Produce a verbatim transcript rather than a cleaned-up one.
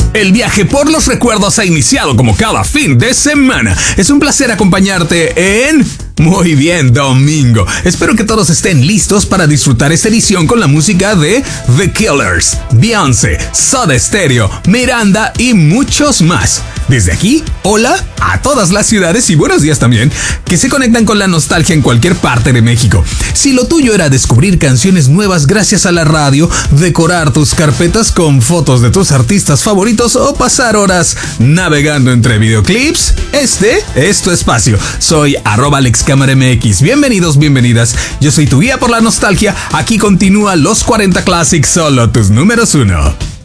El viaje por los recuerdos ha iniciado como cada fin de semana. Es un placer acompañarte en... Muy bien, domingo. Espero que todos estén listos para disfrutar esta edición con la música de The Killers, Beyoncé, Soda Stereo, Miranda y muchos más. Desde aquí, hola a todas las ciudades y buenos días también, que se conectan con la nostalgia en cualquier parte de México. Si lo tuyo era descubrir canciones nuevas gracias a la radio, decorar tus carpetas con fotos de tus artistas favoritos o pasar horas navegando entre videoclips, este es tu espacio. Soy arroba Alex Cámara M X. Bienvenidos, bienvenidas. Yo soy tu guía por la nostalgia. Aquí continúa Los cuarenta Classics, solo tus números uno.